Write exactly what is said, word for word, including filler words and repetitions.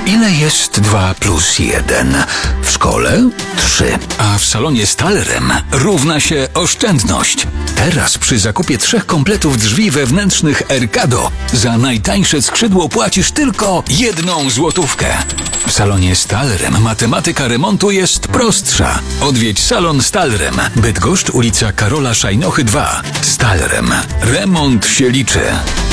Ile jest dwa plus jeden? W szkole trzy, a w salonie Stalrem równa się oszczędność. Teraz przy zakupie trzech kompletów drzwi wewnętrznych Ercado za najtańsze skrzydło płacisz tylko jedną złotówkę. W salonie Stalrem matematyka remontu jest prostsza. Odwiedź salon Stalrem. Bydgoszcz, ulica Karola Szajnochy dwa. Stalrem. Remont się liczy.